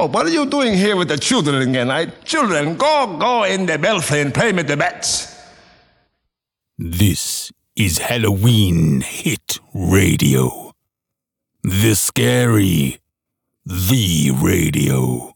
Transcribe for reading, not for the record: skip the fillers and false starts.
Oh, what are you doing here with the children again? Children, go in the belfry and play with the bats. This is Halloween Hit Radio. The Scary, the Radio.